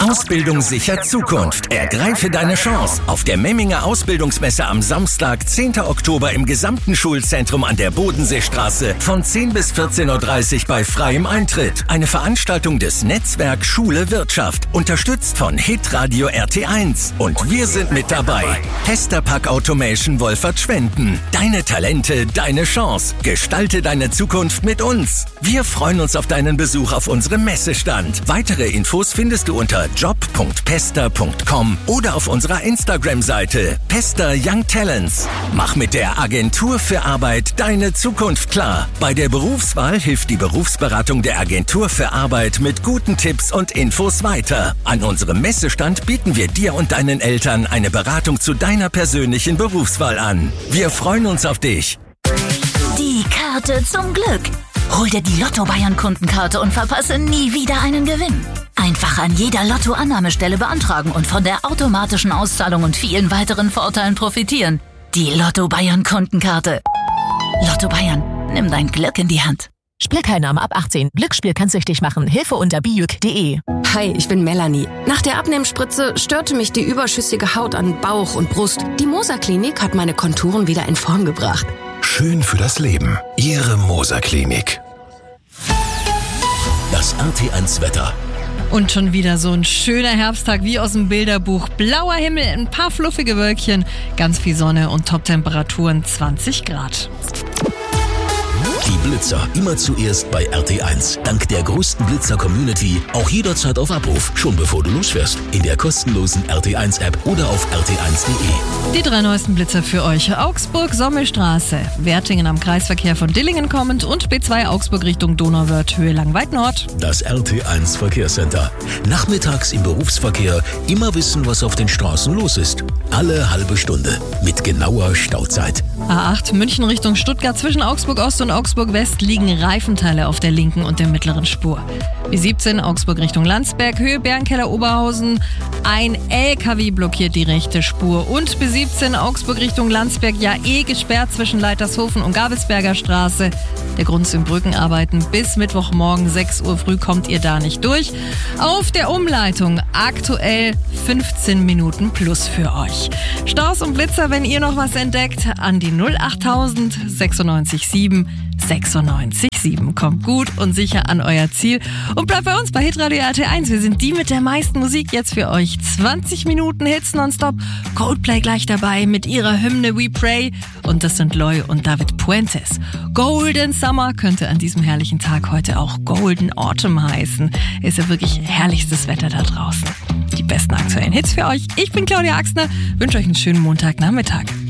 Ausbildung sichert Zukunft. Ergreife deine Chance auf der Memminger Ausbildungsmesse am Samstag, 10. Oktober im gesamten Schulzentrum an der Bodenseestraße von 10 bis 14.30 Uhr bei freiem Eintritt. Eine Veranstaltung des Netzwerk Schule Wirtschaft, unterstützt von Hitradio RT1. Und wir sind mit dabei. Pesta-Pack Automation Wolfert-Schwenden. Deine Talente, deine Chance. Gestalte deine Zukunft mit uns. Wir freuen uns auf deinen Besuch auf unserem Messestand. Weitere Infos findest du unter job.pesta.com oder auf unserer Instagram-Seite Pesta Young Talents. Mach mit der Agentur für Arbeit deine Zukunft klar. Bei der Berufswahl hilft die Berufsberatung der Agentur für Arbeit mit guten Tipps und Infos weiter. An unserem Messestand bieten wir dir und deinen Eltern eine Beratung zu deiner persönlichen Berufswahl an. Wir freuen uns auf dich. Die Karte zum Glück. Hol dir die Lotto-Bayern-Kundenkarte und verpasse nie wieder einen Gewinn. Einfach an jeder Lotto-Annahmestelle beantragen und von der automatischen Auszahlung und vielen weiteren Vorteilen profitieren. Die Lotto-Bayern-Kundenkarte. Lotto Bayern, nimm dein Glück in die Hand. Spielteilnahme ab 18. Glücksspiel kann süchtig machen. Hilfe unter bijuk.de. Hi, ich bin Melanie. Nach der Abnehmspritze störte mich die überschüssige Haut an Bauch und Brust. Die Moser Klinik hat meine Konturen wieder in Form gebracht. Schön für das Leben. Ihre Moser Klinik. Das RT1 Wetter. Und schon wieder so ein schöner Herbsttag wie aus dem Bilderbuch. Blauer Himmel, ein paar fluffige Wölkchen, ganz viel Sonne und Top-Temperaturen 20 Grad. Die Blitzer immer zuerst bei RT1. Dank der größten Blitzer-Community auch jederzeit auf Abruf, schon bevor du losfährst. In der kostenlosen RT1-App oder auf rt1.de. Die 3 neuesten Blitzer für euch. Augsburg, Sommelstraße, Wertingen am Kreisverkehr von Dillingen kommend und B2 Augsburg Richtung Donauwörth, Höhe Langweid-Nord. Das RT1 Verkehrscenter. Nachmittags im Berufsverkehr immer wissen, was auf den Straßen los ist. Alle halbe Stunde mit genauer Stauzeit. A8 München Richtung Stuttgart zwischen Augsburg Ost und Augsburg West liegen Reifenteile auf der linken und der mittleren Spur. B17 Augsburg Richtung Landsberg, Höhe Bärenkeller Oberhausen. Ein LKW blockiert die rechte Spur. Und B17 Augsburg Richtung Landsberg, ja gesperrt zwischen Leitershofen und Gabelsberger Straße. Der Grund sind Brückenarbeiten. Bis Mittwochmorgen 6 Uhr früh kommt ihr da nicht durch. Auf der Umleitung aktuell 15 Minuten plus für euch. Staus und Blitzer, wenn ihr noch was entdeckt, an die 08000 96 7 96 7. Kommt gut und sicher an euer Ziel und bleibt bei uns bei Hitradio RT1. Wir sind die mit der meisten Musik jetzt für euch. 20 Minuten Hits nonstop. Coldplay gleich dabei mit ihrer Hymne We Pray. Und das sind Loy und David Puentes. Golden Summer könnte an diesem herrlichen Tag heute auch Golden Autumn heißen. Ist ja wirklich herrlichstes Wetter da draußen. Die besten aktuellen Hits für euch. Ich bin Claudia Axner. Wünsche euch einen schönen Montagnachmittag.